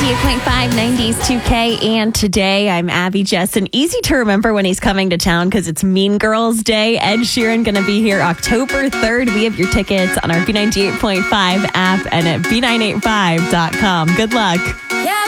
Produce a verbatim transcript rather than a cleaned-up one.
ninety-eight point five nineties two K, and today I'm Abby Jessen. Easy to remember when he's coming to town because it's Mean Girls Day. Ed Sheeran going to be here October third. We have your tickets on our B ninety-eight point five app and at B nine eight five dot com. Good luck. Yeah.